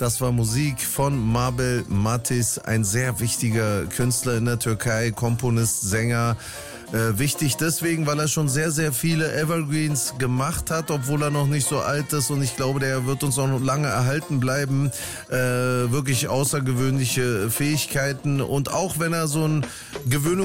Das war Musik von Mabel Matiz, ein sehr wichtiger Künstler in der Türkei, Komponist, Sänger. Wichtig deswegen, weil er schon sehr, sehr viele Evergreens gemacht hat, obwohl er noch nicht so alt ist, und ich glaube, der wird uns auch noch lange erhalten bleiben. Wirklich außergewöhnliche Fähigkeiten, und auch wenn er so ein